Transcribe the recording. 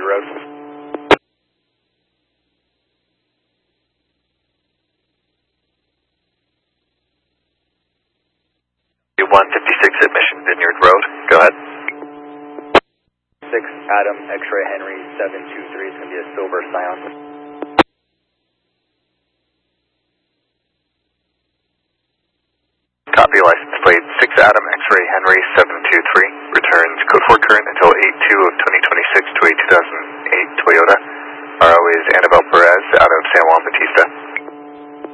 road. U156 at Mission Vineyard Road. Go ahead. 6 Adam X-Ray Henry 723 is going to be a silver Scion. Copy, license plate 6 Adam X-Ray Henry 723. Returns code 4 current until 8/2 of 2026 to a 2008 Toyota. RO is Annabelle